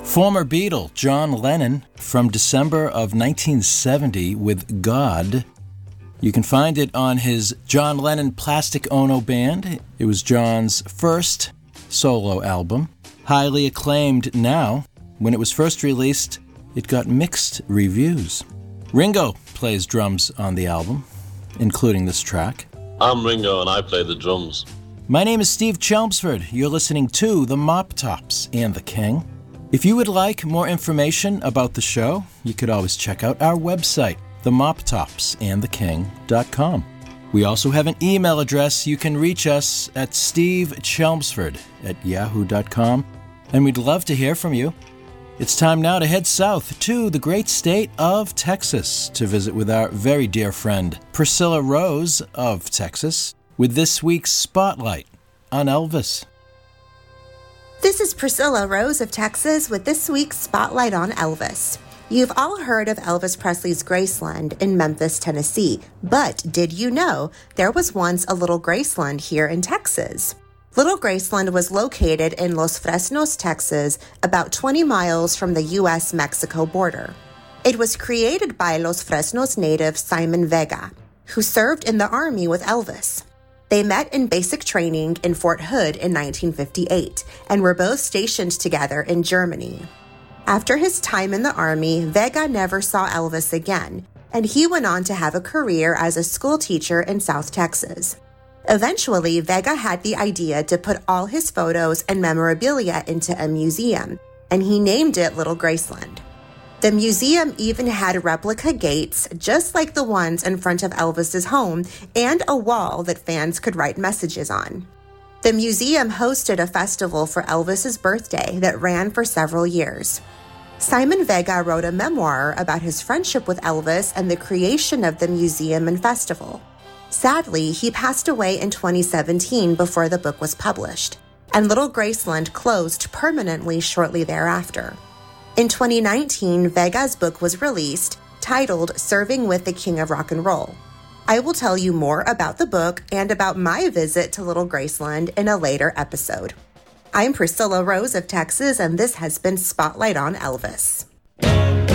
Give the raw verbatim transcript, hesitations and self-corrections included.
Former Beatle John Lennon from December of nineteen seventy with God. You can find it on his John Lennon Plastic Ono Band. It was John's first solo album. Highly acclaimed now. When it was first released, it got mixed reviews. Ringo plays drums on the album, including this track. I'm Ringo and I play the drums. My name is Steve Chelmsford. You're listening to The Mop Tops and the King. If you would like more information about the show, you could always check out our website, the mop tops and the king dot com. We also have an email address. You can reach us at steve chelmsford at yahoo dot com, and we'd love to hear from you. It's time now to head south to the great state of Texas to visit with our very dear friend Priscilla Rose of Texas with this week's Spotlight on Elvis. This is Priscilla Rose of Texas with this week's Spotlight on Elvis. You've all heard of Elvis Presley's Graceland in Memphis, Tennessee, but did you know there was once a Little Graceland here in Texas? Little Graceland was located in Los Fresnos, Texas, about twenty miles from the U S Mexico border. It was created by Los Fresnos native Simon Vega, who served in the Army with Elvis. They met in basic training in Fort Hood in nineteen fifty-eight and were both stationed together in Germany. After his time in the Army, Vega never saw Elvis again, and he went on to have a career as a school teacher in South Texas. Eventually, Vega had the idea to put all his photos and memorabilia into a museum, and he named it Little Graceland. The museum even had replica gates, just like the ones in front of Elvis's home, and a wall that fans could write messages on. The museum hosted a festival for Elvis's birthday that ran for several years. Simon Vega wrote a memoir about his friendship with Elvis and the creation of the museum and festival. Sadly, he passed away in twenty seventeen before the book was published, and Little Graceland closed permanently shortly thereafter. In twenty nineteen, Vega's book was released, titled Serving with the King of Rock and Roll. I will tell you more about the book and about my visit to Little Graceland in a later episode. I'm Priscilla Rose of Texas, and this has been Spotlight on Elvis.